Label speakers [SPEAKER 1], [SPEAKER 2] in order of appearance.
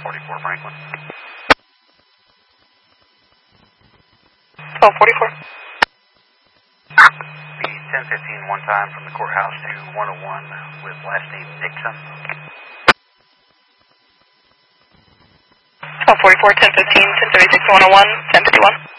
[SPEAKER 1] 44 Franklin.
[SPEAKER 2] 1244.
[SPEAKER 1] The 1015 one time from the courthouse to 101 with last name Nixon.
[SPEAKER 2] 1244, 1015, 1036 to 101, 1051.